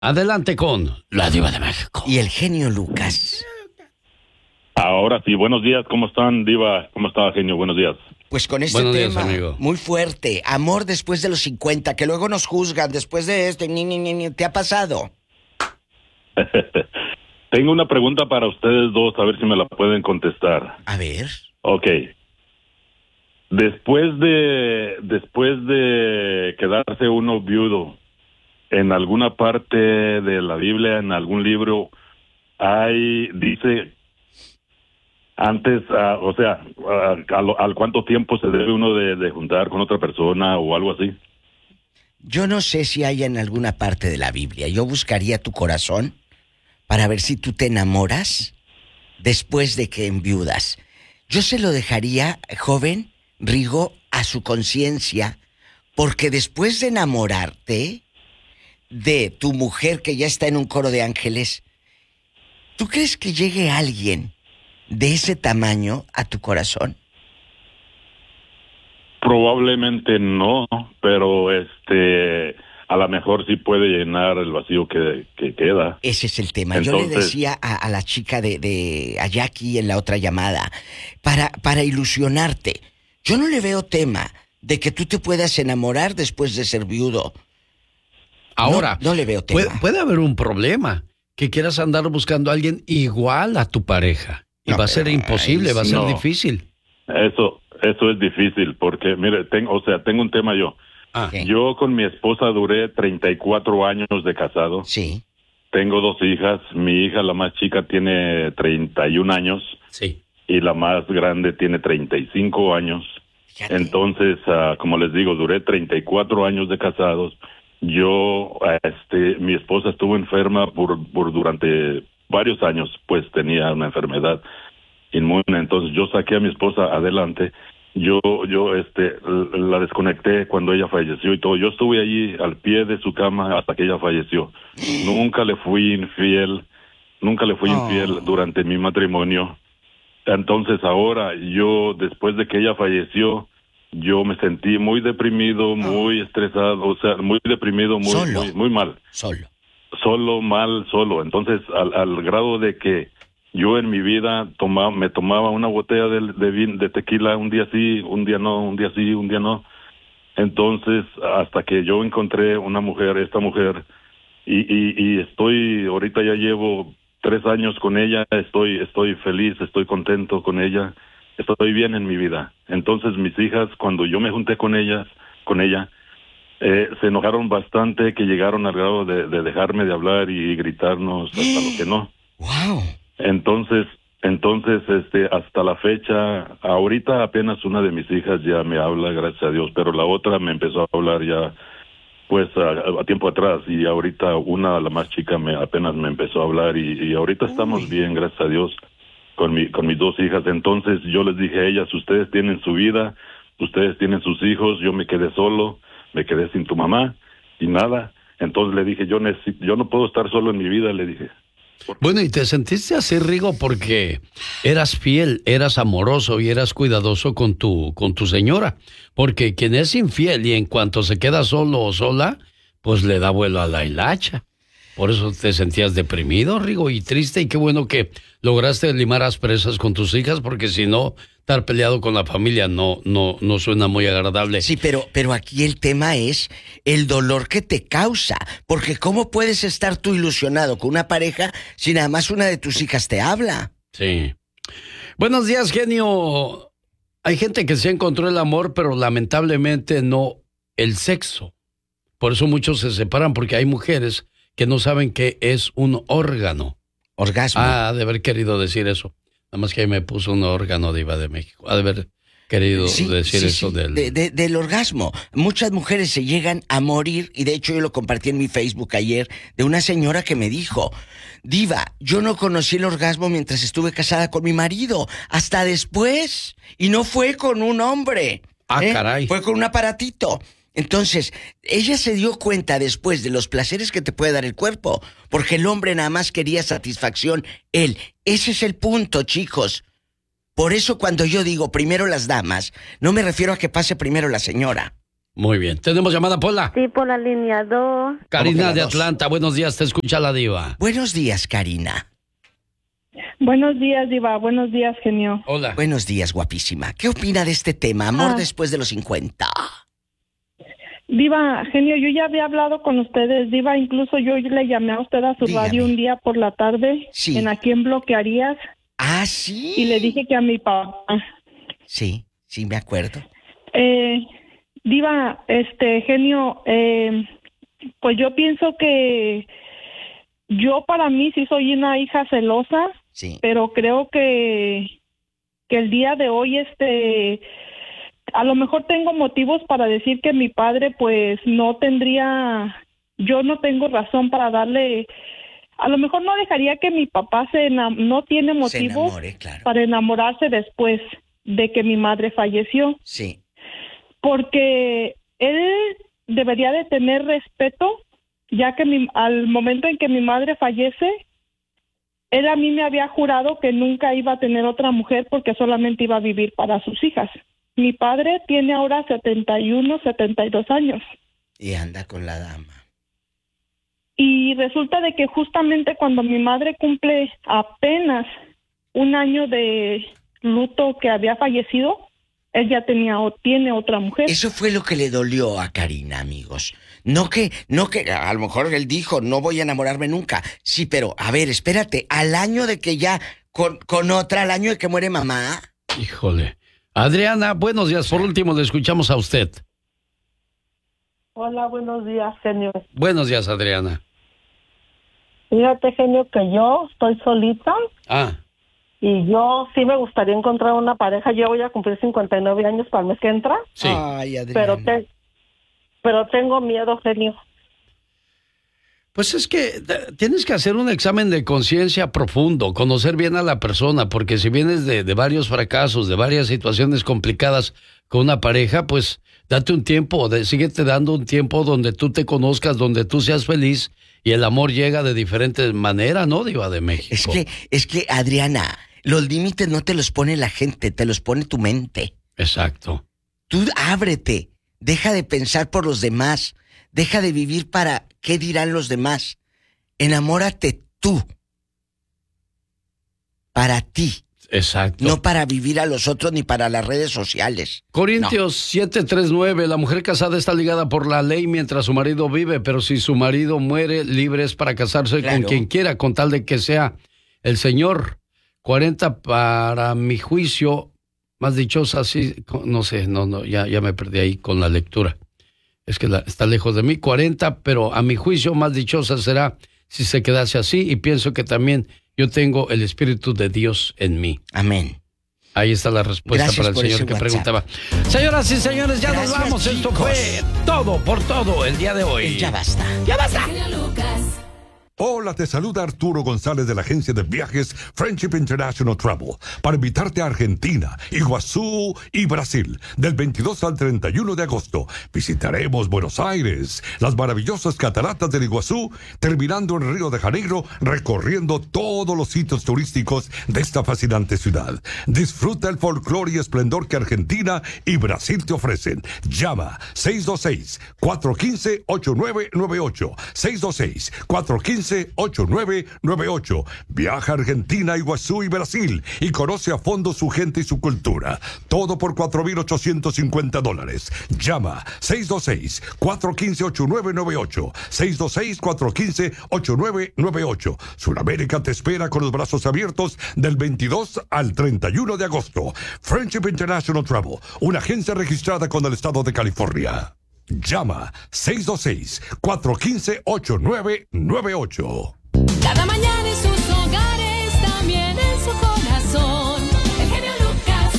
Adelante con la Diva de México. Y el genio Lucas. Ahora sí, buenos días, ¿cómo están, Diva? ¿Cómo está, genio? Buenos días. Pues con este Buenos tema días, amigo. muy fuerte, amor después de los 50, que luego nos juzgan después de esto, ¿te ha pasado? Tengo una pregunta para ustedes dos, a ver si me la pueden contestar. A ver. Ok. Después de quedarse uno viudo, en alguna parte de la Biblia, en algún libro, dice antes, al cuánto tiempo se debe uno de juntar con otra persona o algo así. Yo no sé si hay en alguna parte de la Biblia. Yo buscaría tu corazón para ver si tú te enamoras después de que enviudas. Yo se lo dejaría, joven Rigo, a su conciencia, porque después de enamorarte de tu mujer que ya está en un coro de ángeles, ¿tú crees que llegue alguien de ese tamaño a tu corazón? Probablemente no, pero a lo mejor sí puede llenar el vacío que queda. Ese es el tema. Entonces, yo le decía a la chica a Jackie en la otra llamada, para ilusionarte, yo no le veo tema de que tú te puedas enamorar después de ser viudo. Ahora, no le veo tema. Puede haber un problema, que quieras andar buscando a alguien igual a tu pareja. Y va a ser imposible, va a ser difícil. Eso es difícil, porque, mire, tengo un tema yo. Okay. Yo con mi esposa duré 34 años de casado. Sí. Tengo 2 hijas. Mi hija, la más chica, tiene 31 años. Sí. Y la más grande tiene 35 años. Fíjate. Entonces, como les digo, duré 34 años de casados. Yo, mi esposa estuvo enferma durante varios años, pues tenía una enfermedad inmune. Entonces, yo saqué a mi esposa adelante. Yo la desconecté cuando ella falleció y todo. Yo estuve allí al pie de su cama hasta que ella falleció. Nunca le fui infiel durante mi matrimonio. Entonces ahora yo, después de que ella falleció, yo me sentí muy deprimido, muy estresado, muy deprimido, muy mal. Solo. Entonces, al grado de que yo en mi vida me tomaba una botella de tequila un día sí, un día no, un día sí, un día no. Entonces, hasta que yo encontré esta mujer, y ahorita ya llevo 3 años con ella, estoy feliz, estoy contento con ella, estoy bien en mi vida. Entonces mis hijas, cuando yo me junté con ella, se enojaron bastante, que llegaron al grado de dejarme de hablar y gritarnos hasta lo que no. Wow. Entonces, hasta la fecha, ahorita apenas una de mis hijas ya me habla, gracias a Dios, pero la otra me empezó a hablar ya pues a tiempo atrás, y ahorita la más chica apenas me empezó a hablar, y ahorita estamos bien, gracias a Dios, con mis 2 hijas. Entonces yo les dije a ellas, ustedes tienen su vida, ustedes tienen sus hijos, yo me quedé solo, me quedé sin tu mamá y nada. Entonces le dije, yo no puedo estar solo en mi vida, le dije. Bueno, y te sentiste así, Rigo, porque eras fiel, eras amoroso y eras cuidadoso con tu señora. Porque quien es infiel y en cuanto se queda solo o sola, pues le da vuelo a la hilacha. Por eso te sentías deprimido, Rigo, y triste. Y qué bueno que lograste limar asperezas con tus hijas, porque si no, estar peleado con la familia no suena muy agradable. Sí, pero aquí el tema es el dolor que te causa. Porque ¿cómo puedes estar tú ilusionado con una pareja si nada más una de tus hijas te habla? Sí. Buenos días, genio. Hay gente que se encontró el amor, pero lamentablemente no el sexo. Por eso muchos se separan, porque hay mujeres que no saben qué es un órgano. Orgasmo. De haber querido decir eso. Nada más que ahí me puso un órgano, Diva de México. De haber querido decir eso del orgasmo. Muchas mujeres se llegan a morir, y de hecho yo lo compartí en mi Facebook ayer, de una señora que me dijo, Diva, yo no conocí el orgasmo mientras estuve casada con mi marido, hasta después, y no fue con un hombre. Caray. Fue con un aparatito. Entonces, ella se dio cuenta después de los placeres que te puede dar el cuerpo, porque el hombre nada más quería satisfacción, él. Ese es el punto, chicos. Por eso cuando yo digo primero las damas, no me refiero a que pase primero la señora. Muy bien. ¿Tenemos llamada, Pola? Sí, por la línea 2. Karina de Atlanta, buenos días, te escucha la diva. Buenos días, Karina. Buenos días, diva. Buenos días, genio. Hola. Buenos días, guapísima. ¿Qué opina de este tema, amor después de los 50? Diva, genio, yo ya había hablado con ustedes, diva, incluso yo le llamé a usted a su radio un día por la tarde, sí. ¿A quién bloquearías? Ah, sí. Y le dije que a mi papá. Sí, me acuerdo. Diva, genio, pues yo pienso que yo para mí sí soy una hija celosa, sí. Pero creo que el día de hoy, a lo mejor tengo motivos para decir que mi padre pues no tendría, yo no tengo razón para darle, a lo mejor no dejaría que mi papá no tiene motivos claro. para enamorarse después de que mi madre falleció. Sí. Porque él debería de tener respeto, ya que al momento en que mi madre fallece, él a mí me había jurado que nunca iba a tener otra mujer porque solamente iba a vivir para sus hijas. Mi padre tiene ahora 71, 72 años. Y anda con la dama. Y resulta de que justamente cuando mi madre cumple apenas un año de luto que había fallecido, él ya tiene otra mujer. Eso fue lo que le dolió a Karina, amigos. No que a lo mejor él dijo, no voy a enamorarme nunca. Sí, pero, a ver, espérate, al año de que ya con otra, al año de que muere mamá. Híjole. Adriana, buenos días. Por último, le escuchamos a usted. Hola, buenos días, genio. Buenos días, Adriana. Fíjate, genio, que yo estoy solita. Y yo sí me gustaría encontrar una pareja. Yo voy a cumplir 59 años para el mes que entra. Sí. Ay, Adriana. Pero tengo miedo, genio. Pues es que tienes que hacer un examen de conciencia profundo, conocer bien a la persona, porque si vienes de varios fracasos, de varias situaciones complicadas con una pareja, pues date un tiempo, síguete dando un tiempo donde tú te conozcas, donde tú seas feliz y el amor llega de diferentes maneras, ¿no, Diva de México? Es que, Adriana, los límites no te los pone la gente, te los pone tu mente. Exacto. Tú ábrete, deja de pensar por los demás, deja de vivir para qué dirán los demás. Enamórate tú. Para ti. Exacto. No para vivir a los otros ni para las redes sociales. Corintios 7:3-9, la mujer casada está ligada por la ley mientras su marido vive, pero si su marido muere, libre es para casarse con quien quiera, con tal de que sea el Señor. 40 para mi juicio, más dichosa, sí, no sé, ya me perdí ahí con la lectura. Es que está lejos de mí. 40, pero a mi juicio más dichosa será si se quedase así, y pienso que también yo tengo el Espíritu de Dios en mí. Amén. Ahí está la respuesta. Gracias para el señor que preguntaba. Señoras y señores, ya nos vamos. Chicos. Esto fue todo por todo el día de hoy. Ya basta. ¡Ya basta! Hola, te saluda Arturo González de la agencia de viajes Friendship International Travel para invitarte a Argentina, Iguazú y Brasil del 22 al 31 de agosto. Visitaremos Buenos Aires, las maravillosas cataratas del Iguazú, terminando en Río de Janeiro, recorriendo todos los sitios turísticos de esta fascinante ciudad. Disfruta el folclore y esplendor que Argentina y Brasil te ofrecen. Llama 626-415-8998. 626-415-8998. Viaja a Argentina, Iguazú y Brasil y conoce a fondo su gente y su cultura. Todo por $4,850. Llama 626-415-8998. 626-415-8998. Sudamérica te espera con los brazos abiertos del 22 al 31 de agosto. Friendship International Travel, una agencia registrada con el estado de California. Llama 626-415-8998. Cada mañana en sus hogares, también en su corazón. El genio Lucas.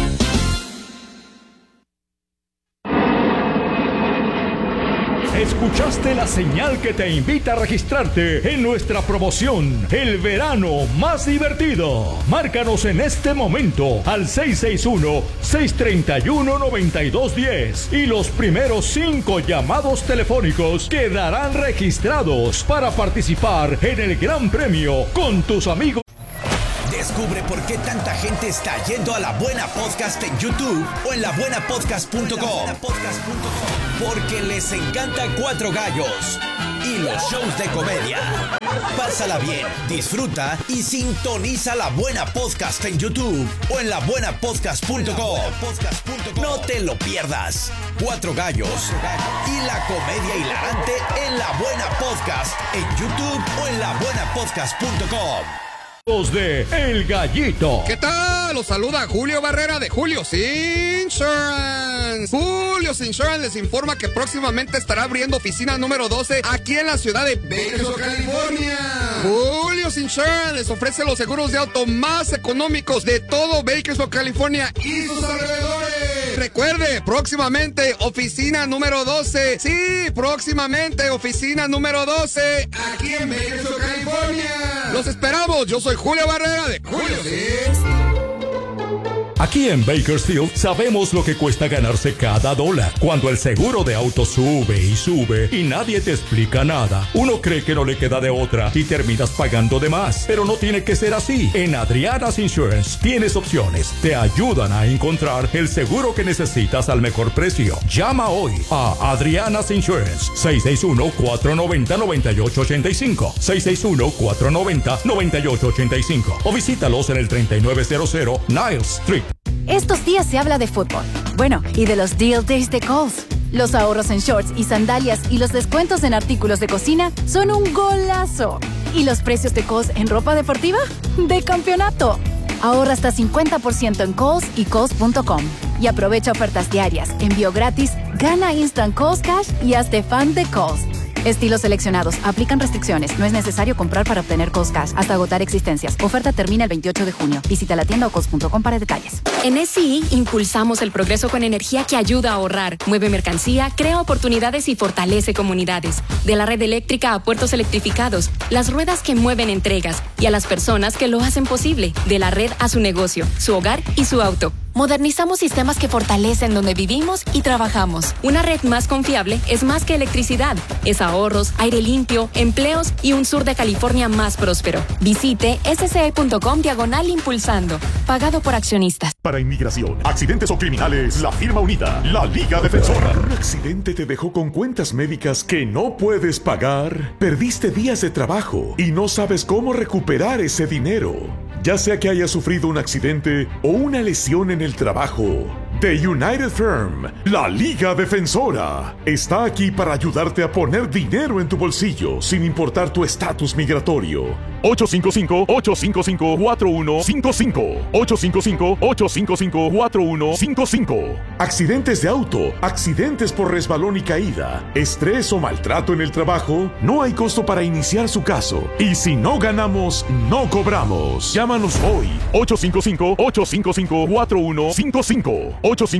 Escuchaste la señal que te invita a registrarte en nuestra promoción El Verano Más Divertido. Márcanos en este momento al 661-631-9210 y los primeros 5 llamados telefónicos quedarán registrados para participar en el Gran Premio con tus amigos. Descubre por qué tanta gente está yendo a La Buena Podcast en YouTube o en labuenapodcast.com. porque les encanta Cuatro Gallos y los shows de comedia. Pásala bien, disfruta y sintoniza La Buena Podcast en YouTube o en labuenapodcast.com. No te lo pierdas. Cuatro Gallos y la comedia hilarante en La Buena Podcast en YouTube o en labuenapodcast.com. De El Gallito. ¿Qué tal? Los saluda Julio Barrera de Julio's Insurance. Julio's Insurance les informa que próximamente estará abriendo oficina número 12 aquí en la ciudad de Bakersfield, California. Julio's Insurance les ofrece los seguros de auto más económicos de todo Bakersfield, California y sus alrededores. Recuerde, próximamente oficina número 12. Sí, próximamente oficina número 12 aquí en Bakersfield, California. Los esperamos. Yo soy Julio Barrera de Julio's. Aquí en Bakersfield sabemos lo que cuesta ganarse cada dólar. Cuando el seguro de auto sube y sube y nadie te explica nada, uno cree que no le queda de otra y terminas pagando de más. Pero no tiene que ser así. En Adriana's Insurance tienes opciones. Te ayudan a encontrar el seguro que necesitas al mejor precio. Llama hoy a Adriana's Insurance. 661-490-9885. 661-490-9885. O visítalos en el 3900 Niles Street. Estos días se habla de fútbol. Bueno, y de los Deal Days de Kohl's. Los ahorros en shorts y sandalias y los descuentos en artículos de cocina son un golazo. ¿Y los precios de Kohl's en ropa deportiva? ¡De campeonato! Ahorra hasta 50% en Kohl's y Kohl's.com. Y aprovecha ofertas diarias, envío gratis, gana Instant Kohl's Cash y hazte fan de Kohl's. Estilos seleccionados. Aplican restricciones. No es necesario comprar para obtener Kohl's Cash hasta agotar existencias. Oferta termina el 28 de junio. Visita la tienda o Kohl's.com para detalles. En SCI impulsamos el progreso con energía que ayuda a ahorrar, mueve mercancía, crea oportunidades y fortalece comunidades. De la red eléctrica a puertos electrificados, las ruedas que mueven entregas y a las personas que lo hacen posible. De la red a su negocio, su hogar y su auto. Modernizamos sistemas que fortalecen donde vivimos y trabajamos. Una red más confiable es más que electricidad. Es ahorros, aire limpio, empleos y un sur de California más próspero. Visite sci.com/impulsando. Pagado por accionistas. Para inmigración, accidentes o criminales, la firma unida, la Liga Defensora. ¿Un accidente te dejó con cuentas médicas que no puedes pagar? ¿Perdiste días de trabajo y no sabes cómo recuperar ese dinero? Ya sea que hayas sufrido un accidente o una lesión en el trabajo, The United Firm, la Liga Defensora, está aquí para ayudarte a poner dinero en tu bolsillo sin importar tu estatus migratorio. 855-855-4155. 855-855-4155. Accidentes de auto, accidentes por resbalón y caída, estrés o maltrato en el trabajo, no hay costo para iniciar su caso. Y si no ganamos, no cobramos. Llámanos hoy. 855-855-4155.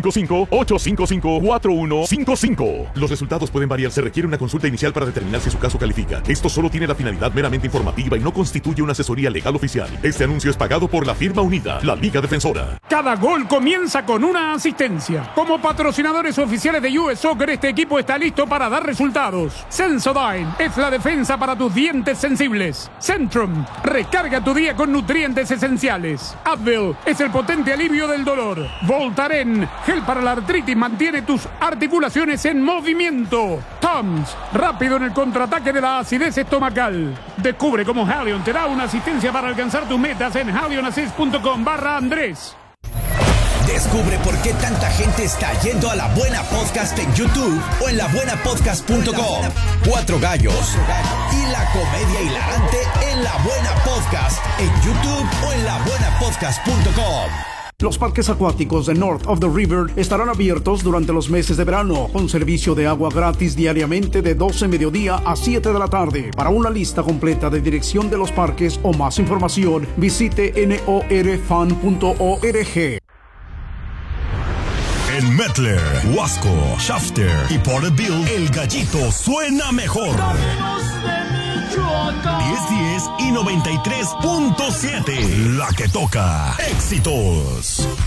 855-855-4155. Los resultados pueden variar. Se requiere una consulta inicial para determinar si su caso califica. Esto solo tiene la finalidad meramente informativa y no constituye una asesoría legal oficial. Este anuncio es pagado por la firma unida, la Liga Defensora. Cada gol comienza con una asistencia. Como patrocinadores oficiales de US Soccer, este equipo está listo para dar resultados. Sensodyne es la defensa para tus dientes sensibles. Centrum, recarga tu día con nutrientes esenciales. Advil es el potente alivio del dolor. Voltaren, gel para la artritis, mantiene tus articulaciones en movimiento. Tums, rápido en el contraataque de la acidez estomacal. Descubre cómo Halion te da una asistencia para alcanzar tus metas en halionassist.com/Andrés. Descubre por qué tanta gente está yendo a La Buena Podcast en YouTube o en labuenapodcast.com. Cuatro Gallos y la comedia hilarante en La Buena Podcast en YouTube o en labuenapodcast.com. Los parques acuáticos de North of the River estarán abiertos durante los meses de verano, con servicio de agua gratis diariamente de 12 mediodía a 7 de la tarde. Para una lista completa de dirección de los parques o más información, visite norfan.org. En Mettler, Wasco, Shafter y Porterville, El Gallito suena mejor. 1010 y 93.7. La que toca. Éxitos.